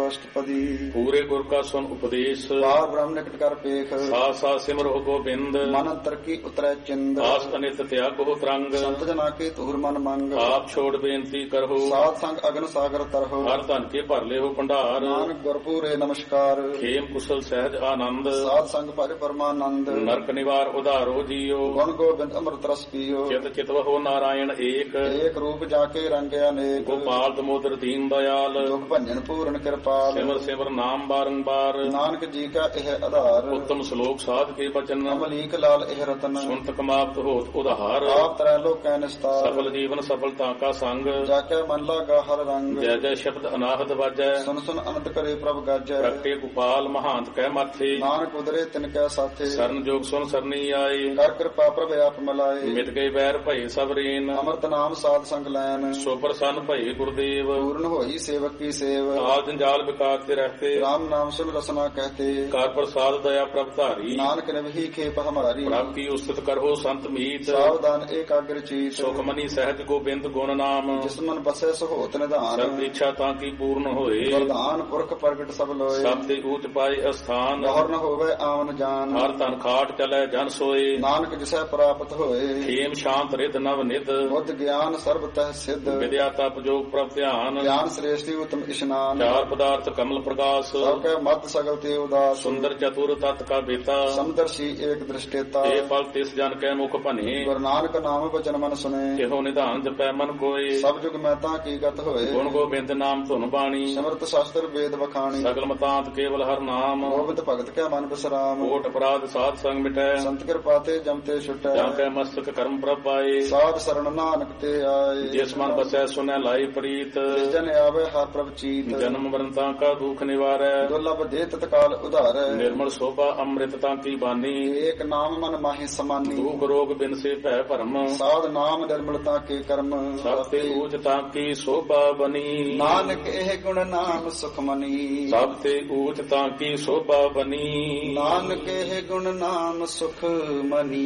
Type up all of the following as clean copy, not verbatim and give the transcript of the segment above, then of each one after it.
ਅਸ਼ਟਪਦੀ। ਪੂਰੇ ਗੁਰ ਕਾ ਸੁਨ ਉਪਦੇਸ਼, ਪਾਰ ਬ੍ਰਹਮ ਨਿਕਟ ਕਰ ਪੇਖ। ਸਾਥ ਸਾਥ ਸਿਮਰੋ ਗੋਬਿੰਦ, ਮਨ ਅੰਤਰ ਕੀ ਉਤਰੈ ਚਿੰਦ। ਆਸ ਅਨਿਤ ਤਿਆਗੋ ਤਰੰਗ, ਸੰਤ ਜਨਾ ਕੇ ਤੂਰ ਮਨ ਮੰਗ। ਆਪ ਛੋੜ ਬੇਨਤੀ ਕਰੋ, ਸਾਧ ਸੰਗ ਅਗਨ ਸਾਗਰ ਤਰਹੁ। ਹਰ ਧਨ ਕੇ ਭਰ ਲਿਓ ਭੰਡਾਰ, ਨਾਨਕ ਗੁਰਪੂਰੇ ਨਮਸਕਾਰ। ਖੇਮ ਕੁਸ਼ਲ ਸਹਿਜ ਆਨੰਦ, ਸਾਧ ਸੰਗ ਭਜ ਪਰਮਾਨੰਦ। ਨਰਕ ਨਿਵਾਰ ਉਧਾਰੋ ਜੀਓ, ਗੁਣ ਗੋਬਿੰਦ ਅੰਮ੍ਰਿਤ ਰਸ ਪੀਓ। ਚਿਤ ਚਿਤਵਹੁ ਨਾਰਾਇਣ ਏਕ, ਏਕ ਰੂਪ ਜਾ ਕੇ ਰੰਗ ਅਨੇਕ। ਗੋਪਾਲ ਦਮੋਦਰ ਦੀਨ ਦਇਆਲ, ਦੁਖ ਭੰਜਨ ਪੂਰਨ ਕਿਰਪਾਲ। ਸਿਮਰ ਸਿਮਰ ਨਾਮ ਬਾਰੰਬਾਰ, ਨਾਨਕ ਜੀ ਕਾ ਇਹ ਆਧਾਰ। ਉੱਤਮ ਸ਼ਲੋਕ ਸਾਧ ਕੇ ਬਚਨ, ਅਮਲੀਕ ਲਾਲ ਇਹ ਰਤਨ। ਸੁਨਤ ਕਮਾਵਤ ਹੋਤ ਉਧਾਰ, ਆਪ ਤਰੈ ਲੋਕੈ ਨਿਸਤਾਰ। ਸਫਲ ਜੀਵਨ ਸਫਲਤਾ ਕਾ ਸੰਗ, ਜਾ ਕੇ ਮਨ ਲਾਗਾ ਹਰ ਰੰਗ। ਜੈ ਜੈ ਸ਼ਬਦ ਅਨਾਹਦ ਵਾਜੈ, ਸੁਨ ਸੁਨ ਅਨੰਤ ਕਰੇ ਪ੍ਰਭ ਗਾਜੈ। ਪ੍ਰਗਟੇ ਗੋਪਾਲ ਮਹਾਂਤ ਕਹਿ ਮਾਥੇ, ਨਾਨਕ ਉਦਰੇ ਤਿਨ ਕੈ ਸਾਥੇ। ਸਰਨ ਜੋਗ ਸੁਨ ਸਰਨੀ ਆਏ, ਕਰ ਕਿਰਪਾ ਪ੍ਰਭ ਆਪ ਮਲਾਏ। ਮਿਟ ਗਏ ਵੈਰ ਭਏ ਸਭ ਰੇਨ, ਅੰਮ੍ਰਿਤ ਨਾਮ ਸਾਧ ਸੰਗ ਲੈਨ। ਸੋ ਪ੍ਰਸੰਨ ਭਏ ਗੁਰਦੇਵ, ਪੂਰਨ ਹੋਈ ਸੇਵਕ ਕੀ ਸੇਵ। ਆਲ ਜੰਜਾਲ ਵਿਕਾਰ ਤੇ ਰਹਤੇ, ਰਾਮ ਨਾਮ ਸੁਨ ਰਸਨਾ ਕਹਤੇ। ਕਰ ਪ੍ਰਸਾਦ ਦਇਆ ਪ੍ਰਭ ਧਾਰੀ, ਨਾਨਕ ਨਿਵਹੀ ਖੇਪ ਹਮਾਰੀ। ਪ੍ਰਭ ਕੀ ਉਸਤਤ ਕਰੋ ਸੰਤ ਮੀਤ, ਸਾਵਧਾਨ ਏਕਾਗਰ ਚੀਤ। ਸੁਖ ਮਨੀ ਸਹਿਜ ਗੋਬਿੰਦ ਗੁਣ ਨਾਮ, ਜਿਸ ਮਨ ਬਸੈ ਸੋ ਹੋਤ ਨਿਧਾਨ। ਸਰਬ ਇੱਛਾ ਤਾਂ ਕੀ ਪੂਰਨ ਹੋਏ, ਵਰਦਾਨ ਪੁਰਖ ਪ੍ਰਗਟ ਸਭ ਲੋਏ। ਸਭ ਦੇ ਊਚ ਪਾਏ ਅਸਥਾਨ, ਗੌਰ ਨ ਹੋਵੇ ਆਵਨ ਜਾਨ। ਹਰ ਧਨ ਖਾਟ ਚਲੈ ਜਨ ਸੋਏ, ਨਾਨਕ ਜਿਸੈ ਪ੍ਰਾਪਤ ਹੋਏ। ਖੇਮ ਸ਼ਾਂਤ ਰਿਧ ਨਵ ਨਿਧ, ਬੁੱਧ ਗਿਆਨ ਸਰਬ ਤਹਿ ਸਿੱਧ। ਵਿਦਿਆ ਤਪ ਜੋਗ ਪ੍ਰਭ ਧਿਆਨ, ਗਿਆਨ ਸ੍ਰੇਸ਼ਟੀ ਉਤਮ ਇਸ਼ਨਾਨ। ਚਾਰ ਪਦਾਰਥ ਕਮਲ ਪ੍ਰਕਾਸ਼, ਸਭ ਕੈ ਮਤ ਸਗਲ ਤੇ ਉਦਾਸ। ਸੁੰਦਰ ਚਤੁਰ ਤਤ ਕਾ ਬੇਤਾ, ਸਮਦਰਸ਼ੀ ਏਕ ਦ੍ਰਿਸ਼ਟੇਤਾ। ਇਹ ਫਲ ਤਿਸ ਜਨ ਕੈ ਮੁਖ ਭਨੇ, ਗੁਰੂ ਨਾਨਕ ਨਾਮ ਬਚਨ ਮਨ ਸੁਨੇ। ਇਹੋ ਨਿਧਾਨ ਜਪੈ ਮਨ ਕੋਏ, ਸਭ ਜੁਗ ਮੈਂ ਤਾਂ ਕੀ ਗਤ ਹੋਏ। ਗੁਣ ਗੋਬਿੰਦ ਨਾਮ ਧੁਨ ਬਾਣੀ, ਸਿਮਰਤ ਸ਼ਾਸਤਰ ਵੇਦ ਵਖਾਣੀ। ਸਗਲ ਮਤਾਂਤ ਕੇਵਲ ਹਰ ਨਾਮ, ਗੋਬਿੰਦ ਭਗਤ ਕੈ ਮਨ ਬਿਸਰਾਮ। ਕੋਟ ਅਪਰਾਧ ਸਾਧ ਸੰਗ ਮਿਟੈ, ਸੰਤ ਕਿਰਪਾ ਤੇ ਜਮ ਤੇ ਛੁਟੈ। ਜਾਂ ਕੈ ਮਸਤਕ ਕਰਮ ਪ੍ਰਭ ਪਾਏ, ਸਾਧ ਸਰਣ ਨਾਨਕ ਤੇ ਆਏ। ਜਿਸ ਮਨ ਬਸੈ ਸੁਨੈ ਲਾਈ ਪ੍ਰੀਤ, ਜਿਸ ਜਨ ਆਵੇ ਹਰ ਪ੍ਰਭ ਚੀਤ। ਜਨਮ ਮਰਨ ਤਾਂ ਕਾ ਦੁਖ ਨਿਵਾਰੈ, ਦੁਰਲਭ ਦੇ ਤਤਕਾਲ ਉਧਾਰੈ। ਨਿਰਮਲ ਸੋਭਾ ਅੰਮ੍ਰਿਤ ਤਾਂ ਕੀ ਬਾਨੀ, ਏਕ ਨਾਮ ਮਨ ਮਾਹੀ ਸਮਾਨੀ। ਦੁਖ ਰੋਗ ਬਿਨ ਸੇ ਭੈ ਭਰਮ, ਸਾਧ ਨਾਮ ਨਿਰਮਲਤਾ ਕੇ ਕਰਮ। ਸਭ ਤੇ ਊਚ ਤਾਂ ਕੀ ਸੋਭਾ ਬਨੀ, ਨਾਨਕ ਇਹ ਗੁਣ ਨਾਮ ਸੁਖ ਮਨੀ। ਸਭ ਤੇ ਊਚ ਤਾਂ ਕੀ ਸੋਭਾ ਬਨੀ, ਨਾਨਕ ਇਹ ਗੁਣ ਨਾਮ ਸੁਖ ਮਨੀ।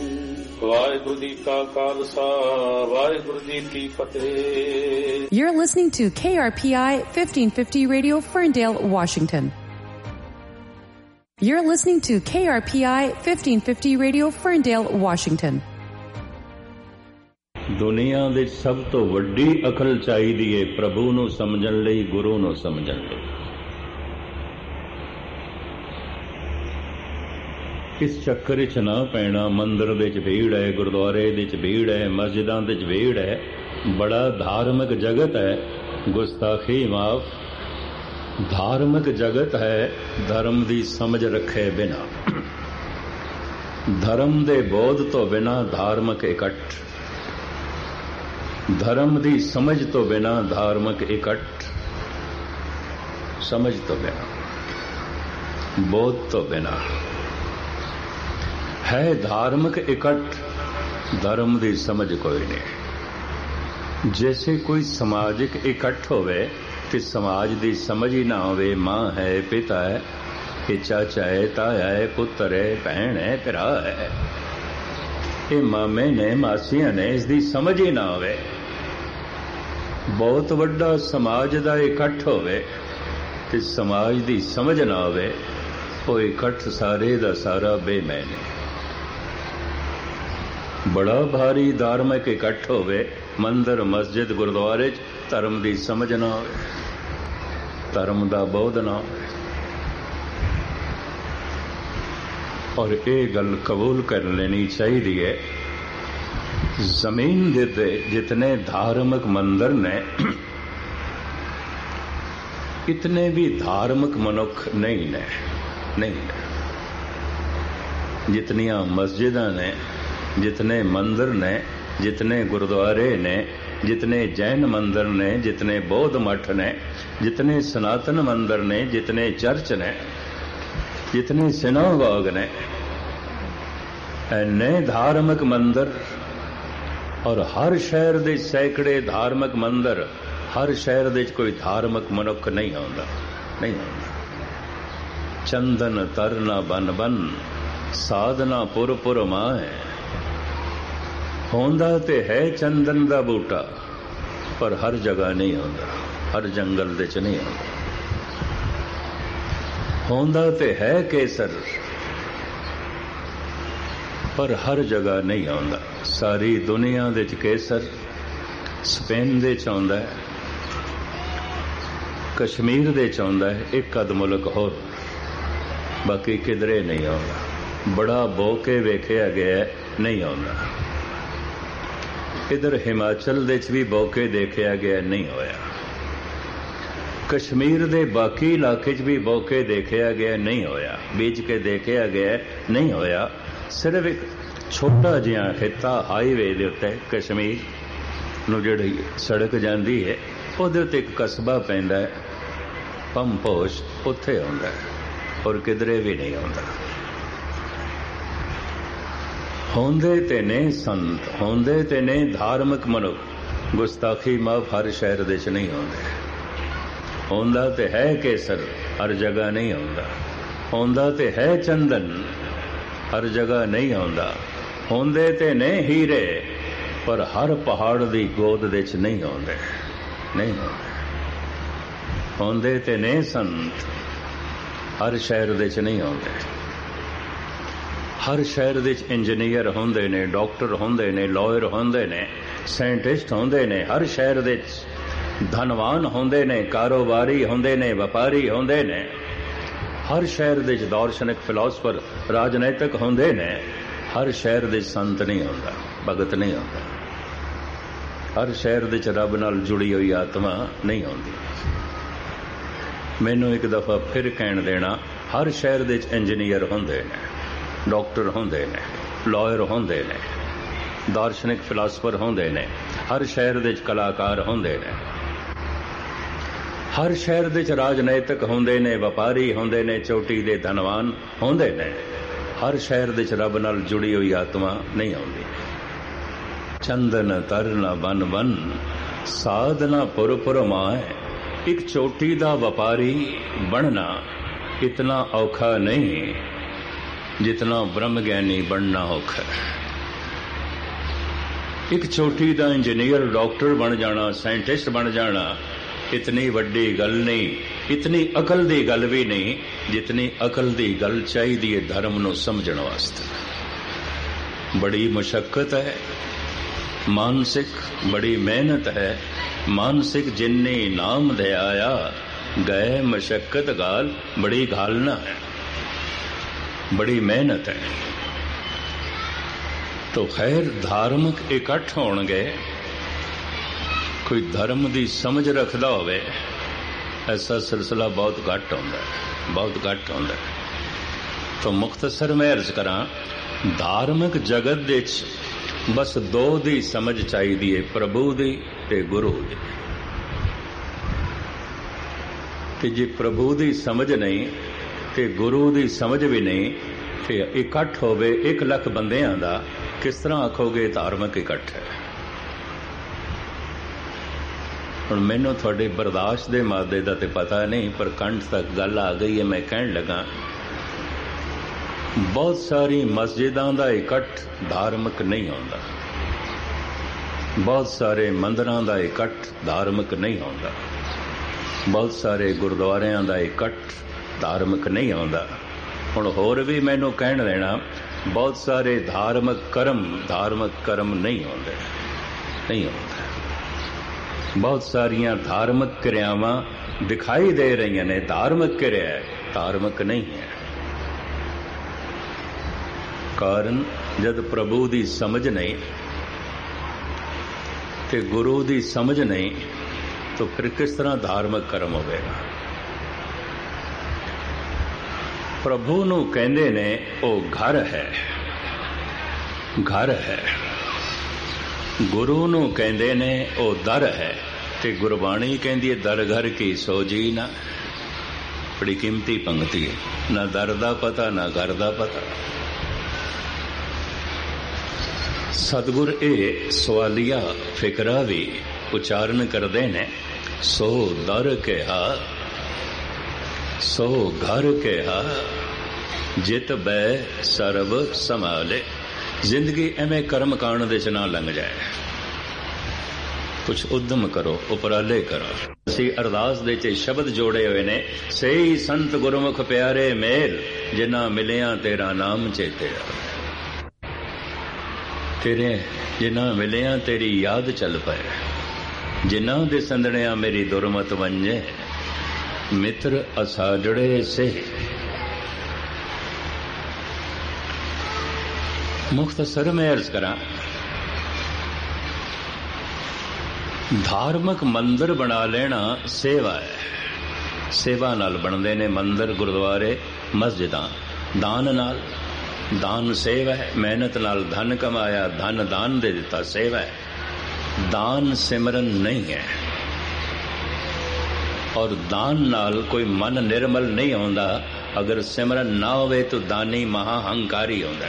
ਵਾਹਿਗੁਰੂ ਜੀ ਕਾ ਖਾਲਸਾ, ਵਾਹਿਗੁਰੂ ਜੀ ਕੀ ਫਤਿਹ। You're listening to KRPI 1550 Radio, Ferndale, Washington. You're listening to KRPI 1550 Radio, Ferndale, Washington. ਦੁਨੀਆ ਦੇ ਸਭ ਤੋਂ ਵੱਡੀ ਅਕਲ ਚਾਹੀਦੀ ਏ ਪ੍ਰਭੂ ਨੂੰ ਸਮਝਣ ਲਈ, ਗੁਰੂ ਨੂੰ ਸਮਝਣ ਲਈ। ਇਸ ਚੱਕਰ ਵਿੱਚ ਨਾ ਪੈਣਾ। ਮੰਦਿਰ ਦੇ ਵਿੱਚ ਭੀੜ ਹੈ, ਗੁਰਦੁਆਰੇ ਦੇ ਵਿੱਚ ਭੀੜ ਹੈ, ਮਸਜਿਦਾਂ ਦੇ ਵਿੱਚ ਭੀੜ ਹੈ। ਬੜਾ ਧਾਰਮਿਕ ਜਗਤ ਹੈ, ਗੁਸਤਾਖੀ ਮਾਫ, ਧਾਰਮਿਕ ਜਗਤ ਹੈ। ਧਰਮ ਦੀ ਸਮਝ ਰੱਖੇ ਬਿਨਾ, ਧਰਮ ਦੇ ਬੋਧ ਤੋਂ ਬਿਨਾ ਧਾਰਮਿਕ ਇਕੱਠ, ਧਰਮ ਦੀ ਸਮਝ ਤੋਂ ਬਿਨਾ ਧਾਰਮਿਕ ਇਕੱਠ, ਸਮਝ ਤੋਂ ਬਿਨਾ, ਬੋਧ ਤੋਂ ਬਿਨਾ ਹੈ ਧਾਰਮਿਕ ਇਕੱਠ, ਧਰਮ ਦੀ ਸਮਝ ਕੋਈ ਨਹੀਂ। ਜੈਸੇ ਕੋਈ ਸਮਾਜਿਕ ਇਕੱਠ ਹੋਵੇ ਤੇ ਸਮਾਜ ਦੀ ਸਮਝ ਹੀ ਨਾ ਹੋਵੇ। ਮਾਂ ਹੈ, ਪਿਤਾ ਹੈ, ਇਹ ਚਾਚਾ ਹੈ, ਤਾਇਆ ਹੈ, ਪੁੱਤਰ ਹੈ, ਭੈਣ ਹੈ, ਭਰਾ ਹੈ, ਇਹ ਮਾਮੇ ਨੇ, ਮਾਸੀਆਂ ਨੇ, ਇਸ ਦੀ ਸਮਝ ਹੀ ਨਾ ਹੋਵੇ। ਬਹੁਤ ਵੱਡਾ ਸਮਾਜ ਦਾ ਇਕੱਠ ਹੋਵੇ ਤੇ ਸਮਾਜ ਦੀ ਸਮਝ ਨਾ ਹੋਵੇ, ਉਹ ਇਕੱਠ ਸਾਰੇ ਦਾ ਸਾਰਾ ਬੇਮੈਨ ਹੈ। ਬੜਾ ਭਾਰੀ ਧਾਰਮਿਕ ਇਕੱਠ ਹੋਵੇ, ਮੰਦਰ, ਮਸਜਿਦ, ਗੁਰਦੁਆਰੇ 'ਚ ਧਰਮ ਦੀ ਸਮਝ ਨਾ ਹੋਵੇ, ਧਰਮ ਦਾ ਬੋਧ ਨਾ ਹੋਵੇ। ਔਰ ਇਹ ਗੱਲ ਕਬੂਲ ਕਰ ਲੈਣੀ ਚਾਹੀਦੀ ਹੈ, ਜ਼ਮੀਨ ਦੇ ਜਿਤਨੇ ਧਾਰਮਿਕ ਮੰਦਰ ਨੇ, ਇਤਨੇ ਵੀ ਧਾਰਮਿਕ ਮਨੁੱਖ ਨਹੀਂ ਨੇ, ਨਹੀਂ ਨੇ। ਜਿਤਨੀਆਂ ਮਸਜਿਦਾਂ ਨੇ, जितने मंदिर ने, जितने गुरुद्वारे ने, जितने जैन मंदिर ने, जितने बौद्ध मठ ने, जितने सनातन मंदिर ने, जितने चर्च ने, जितने सिनागोग ने, इन्ने धार्मिक मंदिर। और हर शहर दे सैकड़े धार्मिक मंदिर, हर शहर दे कोई धार्मिक मनुख नहीं आउंदा, नहीं आउंदा। चंदन तरना बन बन, साधना पुर पुर माए। होंदा ते है चंदन दा बूटा, पर हर जगह नहीं होंदा, हर जंगल दे च नहीं होंदा। ਹੋਂਦਾ ਤੇ ਹੈ ਕੇਸਰ, ਪਰ ਹਰ ਜਗ੍ਹਾ ਨਹੀਂ ਆਉਂਦਾ। ਸਾਰੀ ਦੁਨੀਆ ਦੇ ਚ ਕੇਸਰ ਸਪੇਨ ਦੇ ਚ ਆਉਂਦਾ ਹੈ, ਕਸ਼ਮੀਰ ਦੇ ਚ ਆਉਂਦਾ ਹੈ, ਇੱਕ ਅੱਧ ਮੁਲਕ ਹੋਰ, ਬਾਕੀ ਕਿਧਰੇ ਨਹੀਂ ਆਉਂਦਾ। ਬੜਾ ਬੋ ਕੇ ਵੇਖਿਆ ਗਿਆ, ਨਹੀਂ ਆਉਂਦਾ। ਇਧਰ ਹਿਮਾਚਲ ਦੇ ਚ ਵੀ ਬੋ ਕੇ ਦੇਖਿਆ ਗਿਆ, ਨਹੀਂ ਹੋਇਆ। ਕਸ਼ਮੀਰ ਦੇ ਬਾਕੀ ਇਲਾਕੇ ਚ ਵੀ ਬੋ ਕੇ ਦੇਖਿਆ ਗਿਆ, ਨਹੀਂ ਹੋਇਆ। ਬੀਜ ਕੇ ਦੇਖਿਆ ਗਿਆ, ਨਹੀਂ ਹੋਇਆ। ਸਿਰਫ ਇੱਕ ਛੋਟਾ ਜਿਹਾ ਖਿੱਤਾ ਹਾਈਵੇ ਦੇ ਉੱਤੇ ਕਸ਼ਮੀਰ ਨੂੰ ਜਿਹੜੀ ਸੜਕ ਜਾਂਦੀ ਹੈ, ਉਹਦੇ ਉੱਤੇ ਇੱਕ ਕਸਬਾ ਪੈਂਦਾ ਹੈ ਪੰਪੋਸ਼, ਉੱਥੇ ਆਉਂਦਾ ਹੈ, ਔਰ ਕਿਧਰੇ ਵੀ ਨਹੀਂ ਆਉਂਦਾ। ਹੁੰਦੇ ਤੇ ਨੇ ਸੰਤ, ਹੁੰਦੇ ਤੇ ਨੇ ਧਾਰਮਿਕ ਮਨੁੱਖ, ਗੁਸਤਾਖੀ ਮਾਫ ਹਰ ਸ਼ਹਿਰ ਦੇ ਚ ਨਹੀਂ ਆਉਂਦੇ। ਹੁੰਦਾ ਤੇ ਹੈ ਕੇਸਰ, ਹਰ ਜਗ੍ਹਾ ਨਹੀਂ ਆਉਂਦਾ। ਹੁੰਦਾ ਤੇ ਹੈ ਚੰਦਨ, ਹਰ ਜਗ੍ਹਾ ਨਹੀਂ ਆਉਂਦਾ। ਹੁੰਦੇ ਤੇ ਨੇ ਹੀਰੇ, ਪਰ ਹਰ ਪਹਾੜ ਦੀ ਗੋਦ ਦੇ ਚ ਨਹੀਂ ਆਉਂਦੇ, ਨਹੀਂ ਆਉਂਦੇ। ਹੁੰਦੇ ਤੇ ਨੇ ਸੰਤ, ਹਰ ਸ਼ਹਿਰ ਦੇ ਚ ਨਹੀਂ ਆਉਂਦੇ। ਹਰ ਸ਼ਹਿਰ ਦੇ ਚ ਇੰਜੀਨੀਅਰ ਹੁੰਦੇ ਨੇ, ਡਾਕਟਰ ਹੁੰਦੇ ਨੇ, ਲਾਇਰ ਹੁੰਦੇ ਨੇ, ਸਾਇੰਟਿਸਟ ਹੁੰਦੇ ਨੇ। ਹਰ ਸ਼ਹਿਰ ਦੇ ਚ ਧਨਵਾਨ ਹੁੰਦੇ ਨੇ, ਕਾਰੋਬਾਰੀ ਹੁੰਦੇ ਨੇ, ਵਪਾਰੀ ਹੁੰਦੇ ਨੇ। ਹਰ ਸ਼ਹਿਰ ਦੇ ਚ ਦਾਰਸ਼ਨਿਕ, ਫਿਲਾਸਫਰ, ਰਾਜਨੀਤਿਕ ਹੁੰਦੇ ਨੇ। ਹਰ ਸ਼ਹਿਰ ਦੇ ਸੰਤ ਨਹੀਂ ਹੁੰਦਾ, ਭਗਤ ਨਹੀਂ ਹੁੰਦਾ। ਹਰ ਸ਼ਹਿਰ ਦੇ ਚ ਰੱਬ ਨਾਲ ਜੁੜੀ ਹੋਈ ਆਤਮਾ ਨਹੀਂ ਹੁੰਦੀ। ਮੈਨੂੰ ਇੱਕ ਦਫਾ ਫਿਰ ਕਹਿਣ ਦੇਣਾ, ਹਰ ਸ਼ਹਿਰ ਦੇ ਚ ਇੰਜੀਨੀਅਰ ਹੁੰਦੇ ਨੇ, ਡਾਕਟਰ ਹੁੰਦੇ ਨੇ, ਲਾਇਰ ਹੁੰਦੇ ਨੇ, ਦਾਰਸ਼ਨਿਕ, ਫਿਲਾਸਫਰ ਹੁੰਦੇ ਨੇ। ਹਰ ਸ਼ਹਿਰ ਦੇ ਚ ਕਲਾਕਾਰ ਹੁੰਦੇ ਨੇ। ਹਰ ਸ਼ਹਿਰ ਦੇ ਚ ਰਾਜਨੀਤਿਕ ਹੁੰਦੇ ਨੇ, ਵਪਾਰੀ ਹੁੰਦੇ ਨੇ, ਚੋਟੀ ਦੇ ਧਨਵਾਨ ਹੁੰਦੇ ਨੇ। ਹਰ ਸ਼ਹਿਰ ਦੇ ਚ ਰੱਬ ਨਾਲ ਜੁੜੀ ਹੋਈ ਆਤਮਾ ਨਹੀਂ ਆਉਂਦੀ। ਚੰਦਨ ਤਰਨਾ ਬਨ ਬਨ, ਸਾਧਨਾ ਪੁਰ ਪੁਰ ਮਾਏ। ਇੱਕ ਚੋਟੀ ਦਾ ਵਪਾਰੀ ਬਣਨਾ ਇਤਨਾ ਔਖਾ ਨਹੀਂ ਜਿਤਨਾ ਬ੍ਰਹਮ ਗਿਆਨੀ ਬਣਨਾ ਔਖਾ ਹੈ। ਇੱਕ ਚੋਟੀ ਦਾ ਇੰਜੀਨੀਅਰ, ਡਾਕਟਰ ਬਣ ਜਾਣਾ, ਸਾਇੰਟਿਸਟ ਬਣ ਜਾਣਾ ਇਤਨੀ ਵੱਡੀ ਗੱਲ ਨਹੀਂ, ਇਤਨੀ ਅਕਲ ਦੀ ਗੱਲ ਵੀ ਨਹੀਂ ਜਿਤਨੀ ਅਕਲ ਦੀ ਗੱਲ ਚਾਹੀਦੀ ਹੈ ਧਰਮ ਨੂੰ ਸਮਝਣ ਵਾਸਤੇ। ਬੜੀ ਮੁਸ਼ੱਕਤ ਹੈ ਮਾਨਸਿਕ, ਬੜੀ ਮਿਹਨਤ ਹੈ ਮਾਨਸਿਕ। ਜਿੰਨੇ ਨਾਮ ਦੇ ਆਇਆ ਗਏ ਮੁਸ਼ੱਕਤ ਗਾਲ, ਬੜੀ घालना है, बड़ी मेहनत है। तो खैर धार्मिक इकट्ठ होणगे, कोई धर्म की समझ रखता होवे, ऐसा सिलसिला बहुत घट होंदा है, बहुत घट होंदा है। तो मुख्तसर मैं अर्ज करा, धार्मिक जगत दे बस दो दी समझ चाहिदी है, प्रभु दी ते गुरु दी। ते जे प्रभु दी समझ नहीं ते गुरु दी समझ भी नहीं, ते इकट्ठ होवे 1 लाख बंदियां दा, किस तरह आखोगे धार्मिक इकट्ठ है। हुण मैनूं तुहाडे बर्दाश्त दे मादे दा ते पता नहीं, पर कंठ तक गल आ गई है। मैं कहण लगा, बहुत सारी मस्जिदां दा इकट्ठ धार्मिक नहीं होंदा, बहुत सारे मंदिरां दा इकट्ठ धार्मिक नहीं होंदा, बहुत सारे गुरुद्वारियां दा इकट्ठ धार्मिक नहीं होंदा। हुण होर भी मैनूं कहण देना, बहुत सारे धार्मिक कर्म नहीं होंदे, नहीं होंदे। बहुत सारियां धार्मिक क्रियावां दिखाई दे रही ने धार्मिक क्रिया है, धार्मिक नहीं है। कारण जद प्रभु दी समझ नहीं ते गुरु दी समझ नहीं, तो फिर किस तरह धार्मिक कर्म होगा। प्रभु नूं कहंदे ने ओ घर है, घर है। गुरु नूं कहंदे ने ओ दर है, ते गुरबाणी कहंदी है दर घर की सोजी ना। बड़ी कीमती पंक्ति है, ना दर दा पता ना घर दा पता। सतगुर ए सवालिया फिकरा भी उच्चारण करते ने, सो दर कहा सो घर कहा, जित बै सर्व संभाले। जिंदगी एवें कर्म कांड दे च ना लंघ जाए। ਕੁਛ ਉਦਮ ਕਰੋ, ਉਪਰਾਲੇ ਕਰੋ। ਅਸੀਂ ਅਰਦਾਸ ਦੇ ਚ ਸ਼ਬਦ ਜੋੜੇ ਹੋਏ ਨੇ, ਸਹੀ ਸੰਤ ਗੁਰਮੁਖ ਪਿਆਰੇ ਮੇਲ, ਜਿਨ੍ਹਾਂ ਮਿਲਿਆ ਤੇਰਾ ਨਾਮ ਚੇਤੇ ਆਵੇ। ਤੇਰੇ ਜਿਨ੍ਹਾਂ ਮਿਲਿਆ ਤੇਰੀ ਯਾਦ ਚੱਲ ਪਏ, ਜਿਨ੍ਹਾਂ ਦੇ ਸੰਦਣਿਆ ਮੇਰੀ ਦੁਰਮਤ ਵੰਜੇ, ਮਿੱਤਰ ਅਸਾਜੜੇ ਸੇ। ਮੁਖਤਸਰ ਮੈਂ ਅਰਜ਼ ਕਰਾਂ, ਧਾਰਮਿਕ ਮੰਦਰ ਬਣਾ ਲੈਣਾ ਸੇਵਾ ਹੈ। ਸੇਵਾ ਨਾਲ ਬਣਦੇ ਨੇ ਮੰਦਰ, ਗੁਰਦੁਆਰੇ, ਮਸਜਿਦਾਂ। ਦਾਨ ਨਾਲ, ਦਾਨ ਸੇਵਾ ਹੈ। ਮਿਹਨਤ ਨਾਲ ਧਨ ਕਮਾਇਆ, ਧਨ ਦਾਨ ਦੇ ਦਿੱਤਾ, ਸੇਵਾ ਹੈ। ਦਾਨ ਸਿਮਰਨ ਨਹੀਂ ਹੈ। ਔਰ ਦਾਨ ਨਾਲ ਕੋਈ ਮਨ ਨਿਰਮਲ ਨਹੀਂ ਆਉਂਦਾ। ਅਗਰ ਸਿਮਰਨ ਨਾ ਹੋਵੇ ਤਾਂ ਦਾਨੀ ਮਹਾ ਹੰਕਾਰੀ ਹੁੰਦਾ,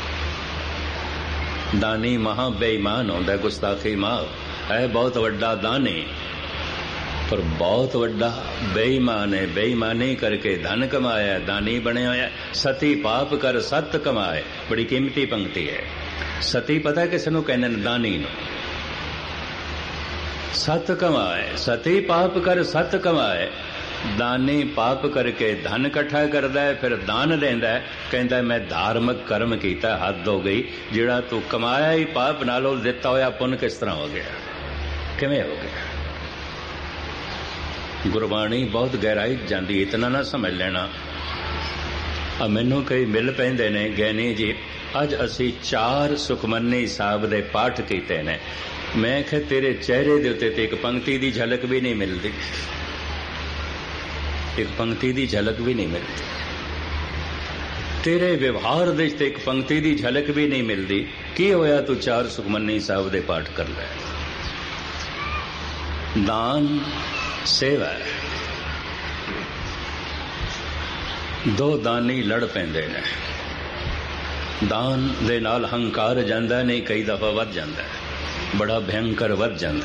ਦਾਨੀ ਮਹਾ ਬੇਈਮਾਨ ਹੁੰਦਾ, ਗੁਸਤਾਖੀ ਮਾਫ ਹੈ। ਬਹੁਤ ਵੱਡਾ ਦਾਨੀ ਪਰ ਬਹੁਤ ਵੱਡਾ ਬੇਈਮਾਨ ਹੈ। ਬੇਈਮਾਨੀ ਕਰਕੇ ਧਨ ਕਮਾਇਆ, ਦਾਨੀ ਬਣਿਆ ਹੋਇਆ। ਸਤੀ ਪਾਪ ਕਰ ਸਤ ਕਮਾਏ, ਬੜੀ ਕੀਮਤੀ ਪੰਕਤੀ ਹੈ। ਸਤੀ ਪਤਾ ਕਿਸ ਨੂੰ ਕਹਿੰਦੇ ਨੇ? ਦਾਨੀ ਨੂੰ। ਸਤ ਕਮਾਏ, ਸਤੀ ਪਾਪ ਕਰ ਸਤ ਕਮਾਏ। ਦਾਨੀ ਪਾਪ ਕਰਕੇ ਧਨ ਇਕੱਠਾ ਕਰਦਾ ਹੈ, ਫਿਰ ਦਾਨ ਦਿੰਦਾ ਹੈ, ਕਹਿੰਦਾ ਮੈਂ ਧਾਰਮਿਕ ਕਰਮ ਕੀਤਾ, ਹੱਦ ਹੋ ਗਈ। ਜਿਹੜਾ ਤੂੰ ਕਮਾਇਆ ਹੀ ਪਾਪ ਨਾਲੋਂ, ਦਿੱਤਾ ਹੋਇਆ ਪੁੰਨ ਕਿਸ ਤਰ੍ਹਾਂ ਹੋ ਗਿਆ? ਕਿਵੇਂ ਹੋ ਗਿਆ? ਗੁਰਬਾਣੀ ਬਹੁਤ ਗਹਿਰਾਈ ਜਾਂਦੀ, ਇਤਨਾ ਨਾ ਸਮਝ ਲੈਣਾ। ਮੈਨੂੰ ਕਈ ਮਿਲ ਪੈਂਦੇ ਨੇ, ਗਿਆਨੀ ਜੀ ਅੱਜ ਅਸੀਂ 4 ਸੁਖਮਨੀ ਸਾਹਿਬ ਦੇ ਪਾਠ ਕੀਤੇ ਨੇ। ਮੈਂ ਕਿਹਾ ਤੇਰੇ ਚਿਹਰੇ ਦੇ ਉੱਤੇ ਤੇ ਇੱਕ ਪੰਕਤੀ ਦੀ ਝਲਕ ਵੀ ਨਹੀਂ ਮਿਲਦੀ, ਇੱਕ ਪੰਕਤੀ ਦੀ ਝਲਕ ਵੀ ਨਹੀਂ ਮਿਲਦੀ। ਤੇਰੇ ਵਿਵਹਾਰ ਦੇ ਵਿੱਚ ਇੱਕ ਪੰਕਤੀ ਦੀ ਝਲਕ ਵੀ ਨਹੀਂ ਮਿਲਦੀ। ਕੀ ਹੋਇਆ ਤੂੰ 4 ਸੁਖਮਨੀ ਸਾਹਿਬ ਦੇ ਪਾਠ ਕਰ ਲੈ? ਦਾਨ ਸੇਵਾ ਹੈ। 2 ਦਾਨੀ ਲੜ ਪੈਂਦੇ ਨੇ, ਦਾਨ ਦੇ ਨਾਲ ਹੰਕਾਰ ਜਾਂਦਾ ਨਹੀਂ, ਕਈ ਦਫਾ ਵੱਧ ਜਾਂਦਾ, ਬੜਾ ਭਿਅੰਕਰ ਵੱਧ ਜਾਂਦਾ।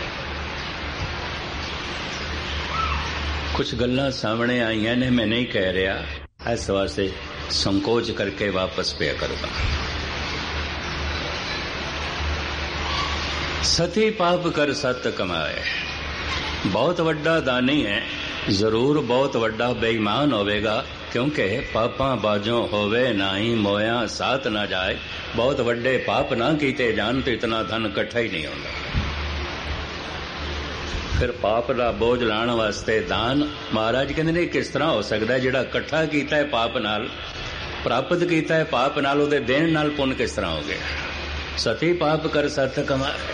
ਕੁਝ ਗੱਲਾਂ ਸਾਹਮਣੇ ਆਈਆਂ ਨੇ, ਮੈਂ ਨਹੀਂ ਕਹਿ ਰਿਹਾ, ਇਸ ਵਾਸਤੇ ਸੰਕੋਚ ਕਰਕੇ ਵਾਪਸ ਪਿਆ ਕਰੂੰਗਾ। ਸਤੀ ਪਾਪ ਕਰ ਸਤ ਕਮਾਏ। ਬਹੁਤ ਵੱਡਾ ਦਾਨੀ ਹੈ, ਜ਼ਰੂਰ ਬਹੁਤ ਵੱਡਾ ਬੇਈਮਾਨ ਹੋਵੇਗਾ, ਕਿਉਂਕਿ ਪਾਪਾਂ ਬਾਝੋਂ ਹੋਵੇ ਨਾਹੀ ਮੋਇਆ ਸਾਥ ਨਾ ਜਾਏ। ਬਹੁਤ ਵੱਡੇ ਪਾਪ ਨਾ ਕੀਤੇ ਜਾਣ ਤੇ ਇਤਨਾ ਧਨ ਇਕੱਠਾ ਹੀ ਨਹੀਂ ਹੁੰਦਾ। ਫਿਰ ਪਾਪ ਦਾ ਬੋਝ ਲਾਉਣ ਵਾਸਤੇ ਦਾਨ, ਮਹਾਰਾਜ ਕਹਿੰਦੇ ਨੇ ਕਿਸ ਤਰ੍ਹਾਂ ਹੋ ਸਕਦਾ? ਜਿਹੜਾ ਇਕੱਠਾ ਕੀਤਾ ਹੈ ਪਾਪ ਨਾਲ, ਪ੍ਰਾਪਤ ਕੀਤਾ ਹੈ ਪਾਪ ਨਾਲ, ਉਹਦੇ ਦੇਣ ਨਾਲ ਪੁੰਨ ਕਿਸ ਤਰ੍ਹਾਂ ਹੋ ਗਿਆ? ਸਤੀ ਪਾਪ ਕਰ ਸਤ ਕਮਾਏ।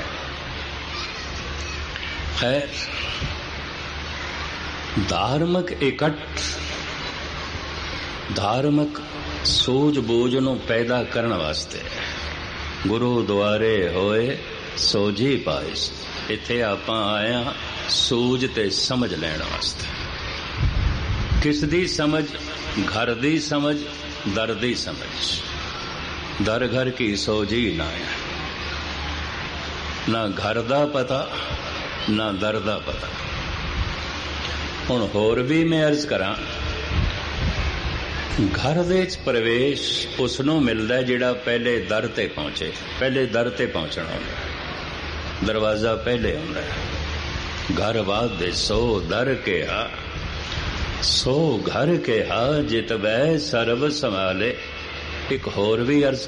ਖੈਰ, ਧਾਰਮਿਕ ਇਕੱਠ, ਧਾਰਮਿਕ ਸੂਝ-ਬੂਝ ਨੂੰ ਪੈਦਾ ਕਰਨ ਵਾਸਤੇ ਗੁਰੂ ਦੁਆਰੇ ਹੋਏ ਸੋਝੀ ਪਾਇਸ। ਇੱਥੇ ਆਪਾਂ ਆਏ ਹਾਂ ਸੂਝ ਤੇ ਸਮਝ ਲੈਣ ਵਾਸਤੇ। ਕਿਸ ਦੀ ਸਮਝ? ਘਰ ਦੀ ਸਮਝ, ਦਰ ਦੀ ਸਮਝ। ਦਰ ਘਰ ਕੀ ਸੋਝੀ ਨਾ ਹੈ, ਨਾ ਘਰ ਦਾ ਪਤਾ ਨਾ ਦਰ ਦਾ ਪਤਾ। ਹੁਣ ਹੋਰ ਵੀ ਮੈਂ ਅਰਜ਼ ਕਰਾਂ, ਘਰ ਦੇ ਵਿੱਚ ਪ੍ਰਵੇਸ਼ ਉਸ ਨੂੰ ਮਿਲਦਾ ਜਿਹੜਾ ਪਹਿਲੇ ਦਰ ਤੇ ਪਹੁੰਚੇ। ਪਹਿਲੇ ਦਰ ਤੇ ਪਹੁੰਚਣਾ ਹੁੰਦਾ, ਦਰਵਾਜ਼ਾ ਪਹਿਲੇ ਹੁੰਦਾ। ਘਰ ਵਾਦੇ ਸੋ ਦਰ ਕਿਹਾ, ਸੋ ਘਰ ਕਿਹਾ, ਜਿਤ ਬੈ ਸਰਬ ਸੰਭਾਲੇ। ਇੱਕ ਹੋਰ ਵੀ ਅਰਜ਼